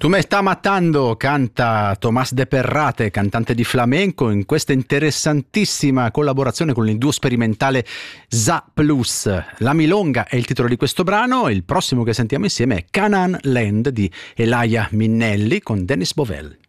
Tu me sta matando, canta Tomás de Perrate, cantante di flamenco, in questa interessantissima collaborazione con il duo sperimentale Za Plus. La Milonga è il titolo di questo brano, il prossimo che sentiamo insieme è Canaan Land di Elijah Minnelli con Dennis Bovell.